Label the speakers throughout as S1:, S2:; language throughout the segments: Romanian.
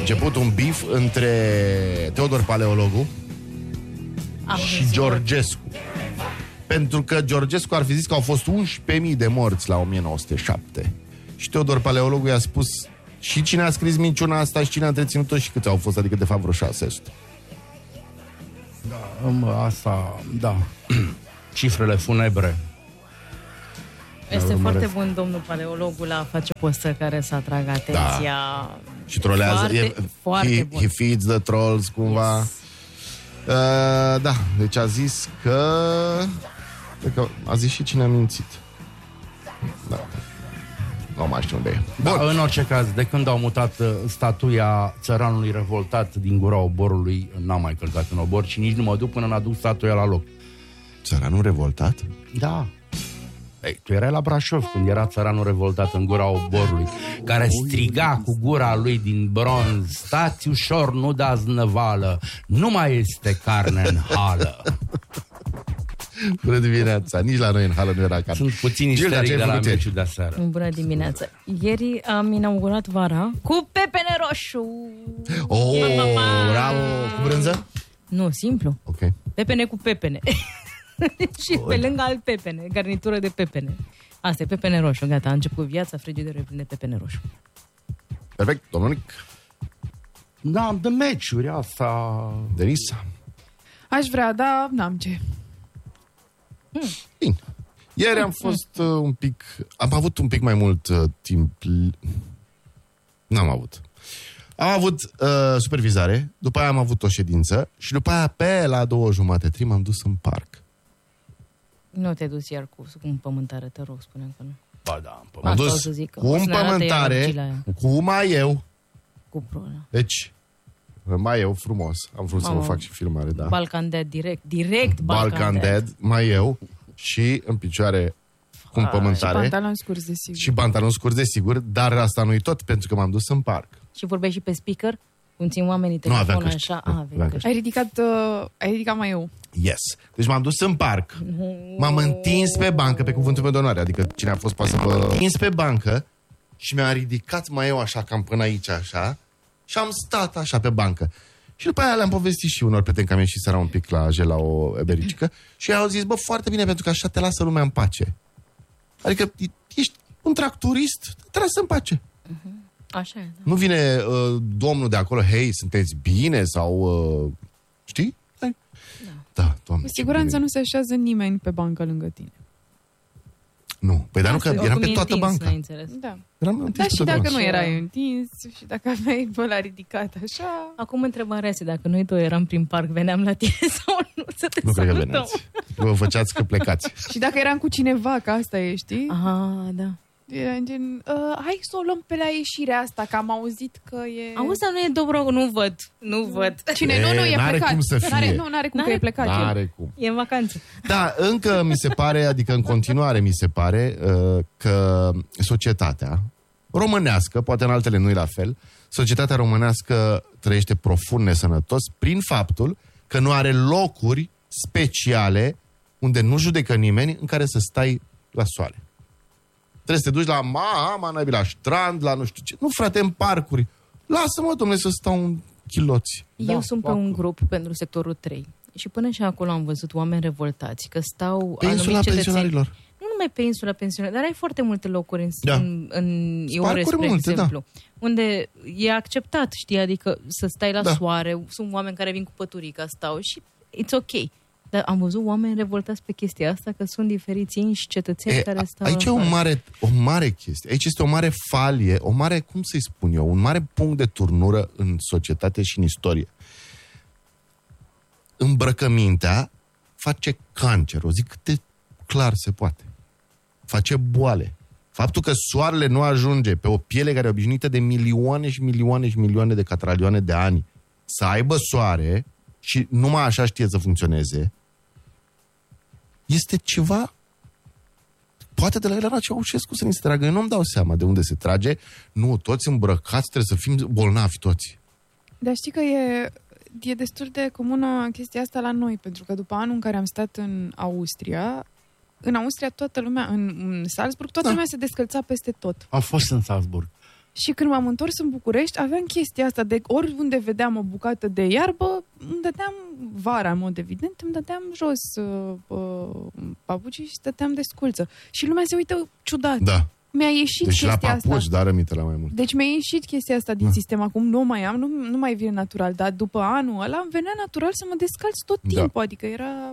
S1: început un bif între Teodor Paleologu și Georgescu. Pentru că Georgescu ar fi zis că au fost 11.000 de morți la 1907. Și Teodor Paleologu i-a spus și cine a scris minciuna asta și cine a întreținut-o și câți au fost, adică de fapt vreo 600.
S2: Da, asta, da. Cifrele funebre.
S3: Este foarte bun domnul Paleologul la face postă care să atragă atenția.
S1: Da. Și trolează.
S3: Foarte bun.
S1: He feeds the trolls, cumva. Yes. Da, deci a zis că a zis și cine a mințit. Da. Nu mai știu unde e.
S2: Da, în orice caz, de când au mutat statuia țăranului revoltat din gura oborului, n-am mai călcat în obor și nici nu mă duc până n-aduc statuia la loc.
S1: Țăranul revoltat?
S2: Da. Ei, tu erai la Brașov când era țăranul revoltat în gura oborului, care striga cu gura lui din bronz: stați ușor, nu dați năvală, nu mai este carne în hală.
S1: Bună dimineața, nici la noi în hală nu era carne.
S2: Sunt puțini isterici de la meciul de aseară.
S3: Bună dimineața. Ieri am inaugurat vara cu pepene roșu.
S1: Bravo! Cu brânză?
S3: Nu, simplu.
S1: Ok.
S3: Pepene cu pepene. Și pe lângă alt pepene, garnitură de pepene. Asta e pepene roșu, gata, a început viața, frigiderul prinde pepene roșu.
S1: Perfect, domnul Nic.
S2: Da, de meciuri asta.
S1: Denisa.
S4: Aș vrea, dar n-am ce.
S1: Bine. Ieri am fost un pic... Am avut un pic mai mult timp... N-am avut. Am avut supervizare, după aia am avut o ședință și după aia pe la 2:30 m-am dus în parc.
S3: Nu te duci iar cu împământare, te rog, spune că nu.
S2: Ba da,
S1: m-am dus cu împământare, cu maieu.
S3: Cu prona.
S1: Deci, maieu frumos. Am vrut să vă fac și filmare, da.
S3: Balkan Dead, direct
S1: Balkan Dead, maieu și în picioare cu împământare.
S4: Și pantaloni scurți, desigur.
S1: Și pantaloni scurți, desigur, dar asta nu-i tot, pentru că m-am dus în parc.
S3: Și vorbeai și pe speaker? Cum țin oamenii telefonul așa?
S4: Ai ridicat mai eu.
S1: Yes. Deci m-am dus în parc. M-am întins pe bancă, pe cuvântul meu de onoare. Adică cine a fost pasă, m-am întins pe bancă și mi-a ridicat mai eu așa, cam până aici, așa. Și am stat așa pe bancă. Și după aia le-am povestit și unor prieteni că am ieșit seara un pic la gel la o ebericică. Și ei au zis, bă, foarte bine, pentru că așa te lasă lumea în pace. Adică ești un tractorist, te lasă în pace.
S3: Așa e, da.
S1: Nu vine domnul de acolo, hei, sunteți bine? Sau, știi? Da, Doamne.
S4: Cu siguranță nu se așează nimeni pe bancă lângă tine.
S1: Nu, păi dar nu, că eram pe toată banca.
S4: Da.
S1: Dar
S4: și dacă nu erai întins și dacă aveai la ridicat așa...
S3: Acum întrebarea este, dacă noi doi eram prin parc, veneam la tine sau nu? Să te
S1: nu cred că
S3: salutăm.
S1: veneați. Vă făceați că plecați.
S4: Și dacă eram cu cineva, că asta e, știi?
S3: Aha, da.
S4: Era gen, hai să o luăm pe la ieșirea asta, că am auzit că e...
S3: Auzi, dar nu e Dobrog, nu văd.
S4: Cine? Nu, e
S1: n-are
S4: plecat.
S1: Cum să fie.
S4: N-are cum, că e plecat.
S1: N-are cum.
S3: E în vacanță.
S1: Da, încă mi se pare, adică în continuare mi se pare că societatea românească, poate în altele nu e la fel, societatea românească trăiește profund nesănătos prin faptul că nu are locuri speciale unde nu judecă nimeni în care să stai la soare. Trebuie să te duci la la strand, la nu știu ce. Nu, frate, în parcuri. Lasă-mă, domnule, să stau în chiloți.
S3: Eu sunt pe un grup pentru sectorul 3. Și până și acolo am văzut oameni revoltați, că stau
S1: pe insula pensionarilor.
S3: Nu numai pe insula pensionarilor, dar ai foarte multe locuri în Iore, spre exemplu, unde e acceptat, știi, adică să stai la soare. Sunt oameni care vin cu păturica, stau și it's ok. Dar am văzut oameni revoltați pe chestia asta, că sunt diferiți și cetățeni care stau...
S1: Aici e o mare chestie. Aici este o mare falie, o mare, cum să-i spun eu, un mare punct de turnură în societate și în istorie. Îmbrăcămintea face cancer, o zic cât de clar se poate. Face boale. Faptul că soarele nu ajunge pe o piele care e obișnuită de milioane și milioane și milioane de catralioane de ani să aibă soare și numai așa știe să funcționeze, este ceva, poate de la Elena Ceaușescu să ni se tragă. Eu nu-mi dau seama de unde se trage. Nu, toți îmbrăcați, trebuie să fim bolnavi toți.
S4: Dar știi că e destul de comună chestia asta la noi, pentru că după anul în care am stat în Austria toată lumea, în Salzburg, toată lumea se descălța peste tot.
S2: Am fost în Salzburg.
S4: Și când m-am întors în București, aveam chestia asta de oriunde vedeam o bucată de iarbă, îmi dădeam vara, în mod evident, îmi dădeam jos papucii și stăteam de sculță. Și lumea se uită ciudat.
S1: Da.
S4: Mi-a ieșit
S1: deci
S4: chestia
S1: la papuci,
S4: asta.
S1: dar rămite la mai mult.
S4: Deci mi-a ieșit chestia asta din sistem. Acum nu mai am, nu mai vine natural, dar după anul ăla îmi venea natural să mă descalț tot timpul. Adică era...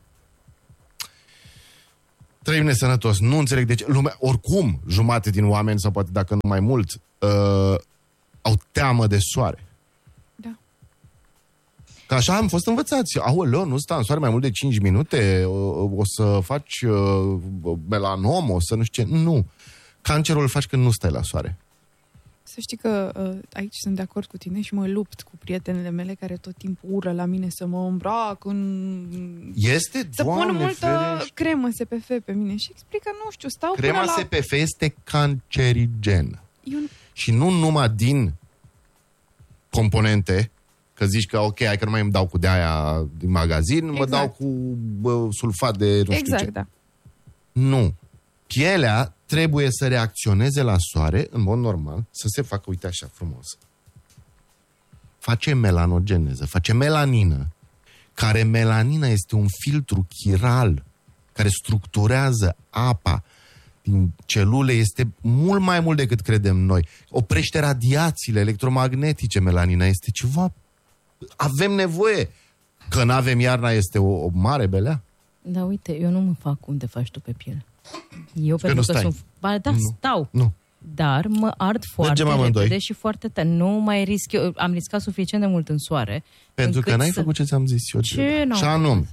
S1: Trăim nesănătos. Nu înțeleg de ce. Lumea, oricum, jumate din oameni, sau poate dacă nu mai mult, au teamă de soare.
S4: Da.
S1: Că așa am fost învățați. Aoleu, nu sta în soare mai mult de 5 minute, o să faci melanom, o să nu știu ce. Nu. Cancerul îl faci când nu stai la soare.
S4: Să știi că aici sunt de acord cu tine și mă lupt cu prietenele mele care tot timpul ură la mine să mă îmbrac
S1: Este,
S4: să
S1: Doamne,
S4: pun multă
S1: ferește.
S4: cremă SPF pe mine și explică, nu știu, stau
S1: Crema
S4: până la...
S1: SPF este cancerigenă.
S4: Eu...
S1: Și nu numai din componente, că zici că ok, hai că nu mai îmi dau cu de-aia din magazin, mă dau cu sulfat de nu știu ce.
S4: Da.
S1: Nu. Pielea trebuie să reacționeze la soare în mod normal, să se facă, uite așa frumos. Face melanogeneză, face melanină, care melanina este un filtru chiral care structurează apa din celule, este mult mai mult decât credem noi. Oprește radiațiile electromagnetice, melanina este ceva... Avem nevoie. Că n-avem iarna este o mare belea.
S3: Da, uite, eu nu mă fac cum te faci tu pe piele. Eu pentru că
S1: stai.
S3: sunt... Ba, da,
S1: Nu.
S3: stau.
S1: Nu.
S3: Dar mă ard foarte repede și foarte tare. Nu mai risc eu. Am riscat suficient de mult în soare.
S1: Pentru că n-ai făcut ce ți-am zis eu.
S3: Ce n-am
S1: Și anume.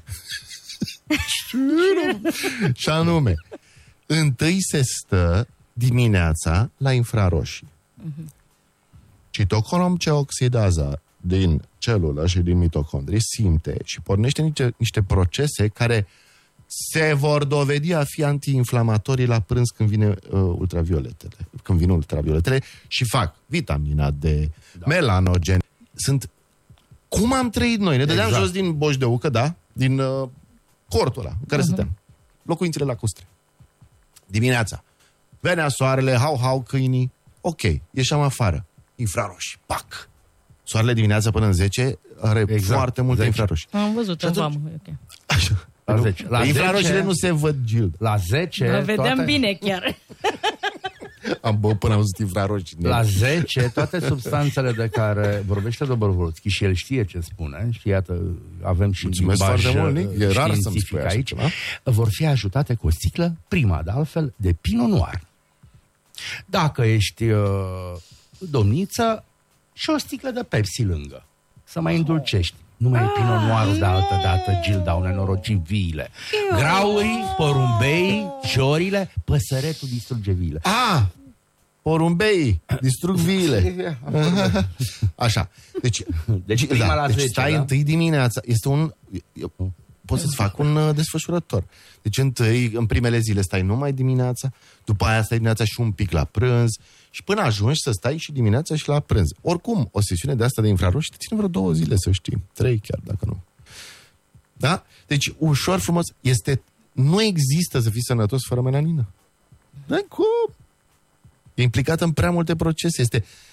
S1: Și anume. Întâi se stă dimineața la infraroșii. Citocolom ce oxidaza din celulă și din mitocondrii simte și pornește niște procese care se vor dovedi a fi antiinflamatorii la prânz când vine ultravioletele. Când vin ultravioletele și fac vitamina D, melanogen. Sunt... Cum am trăit noi? Ne dădeam jos din boș de ucă, da? Din cortul ăla în care stăteam. Locuințele lacustre. Dimineața. Venea soarele, hau câinii. Ok, ieșeam afară. Infraroși. Pac! Soarele dimineața până în 10 are foarte multe infraroși.
S3: Am văzut în vamă. Okay.
S1: Așa.
S2: La 10. La
S1: infraroșile
S2: 10,
S1: nu se văd, Gilda.
S2: La 10...
S3: Mă vedeam bine chiar.
S1: Am băut până am văzut infraroși.
S2: La 10, toate substanțele de care vorbește Dobrovolski și el știe ce spune, și iată, avem și limbaj științific aici, vor fi ajutate cu o sticlă, prima de altfel, de Pinot Noir. Dacă ești domniță, și o sticlă de Pepsi lângă. Să mai îndulcești. Nu mai e Pinot Noir de altă dată, Gilda, au nenorocit viile. Graurii, porumbei, ciorile, păsăretul distruge viile.
S1: Porumbei distrug viile. Așa. Deci
S2: prima la 10,
S1: stai întâi dimineața. Este un... Poți să-ți fac un desfășurător. Deci întâi, în primele zile stai numai dimineața, după aia stai dimineața și un pic la prânz și până ajungi să stai și dimineața și la prânz. Oricum, o sesiune de asta de infraroși te ține vreo 2 zile, să știi. 3 chiar, dacă nu. Da? Deci, ușor, frumos, nu există să fii sănătos fără melanină. N-ai cum. E implicat în prea multe procese.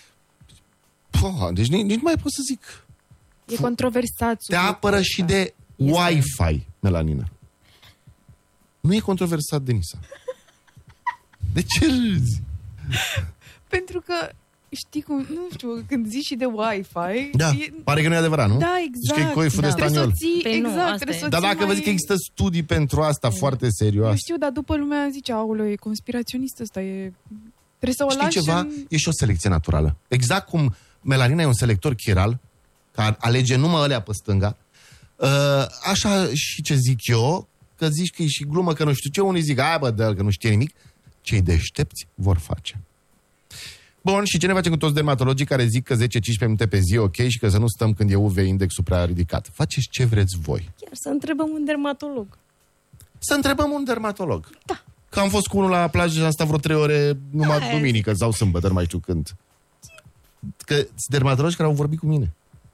S1: Deci nici nu mai pot să zic.
S4: E controversat.
S1: Te apără și de Wi-Fi, melanină. Nu e controversat, Denisa. De ce râzi?
S4: Pentru că știi cum, nu știu, când zici și de Wi-Fi...
S1: Da, pare că nu e adevărat, nu?
S4: Da, exact.
S1: Deci că e coiful de staniol. Dar dacă vă zic că există studii pentru asta foarte serioase.
S4: Nu știu, dar după lumea zice, aoleu, e conspiraționist ăsta, trebuie să o lași.
S1: Știi ceva? E și o selecție naturală. Exact cum melanina e un selector chiral, care alege numai alea pe stânga, așa și ce zic eu, că zici că e și glumă, că nu știu ce, unii zic, hai bă, dă-l, că nu știe nimic. Cei deștepți vor face. Bun, și ce ne facem cu toți dermatologii care zic că 10-15 minute pe zi e ok și că să nu stăm când e UV indexul prea ridicat? Faceți ce vreți voi.
S3: Chiar să întrebăm un dermatolog.
S1: Să întrebăm un dermatolog.
S3: Da.
S1: Că am fost cu unul la plajă și am stat vreo 3 ore numai duminică sau sâmbătă, nu mai știu când. Că sunt dermatologi care au vorbit cu mine.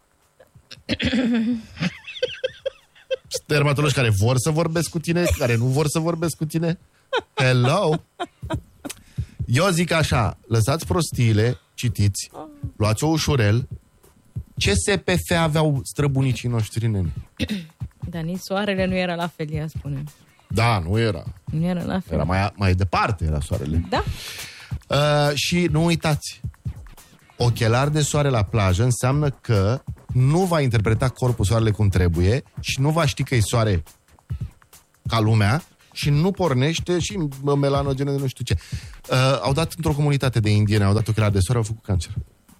S1: Dermatologi care vor să vorbesc cu tine, care nu vor să vorbesc cu tine. Hello! Eu zic așa, lăsați prostiile, citiți, luați-o ușurel. Ce SPF aveau străbunicii noștri, nene?
S3: Dar nici soarele nu era la fel, ea spune.
S1: Da, nu era.
S3: Nu era la fel.
S1: Era mai departe, era soarele.
S3: Da.
S1: Și nu uitați, ochelari de soare la plajă înseamnă că nu va interpreta corpul soarele cum trebuie și nu va ști că e soare ca lumea și nu pornește și melanogene de nu știu ce. Au dat într-o comunitate de indiene, au dat ochelari de soare, au făcut cancer.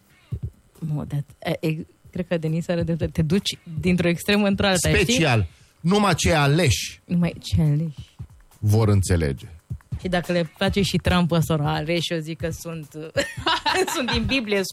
S3: Cred că Denis are dreptate. Te duci dintr-o extremă într-alta.
S1: Special. Știi? Numai cei aleși vor înțelege.
S3: Și dacă le place și Trump ăstora aleși, eu zic că sunt din Biblie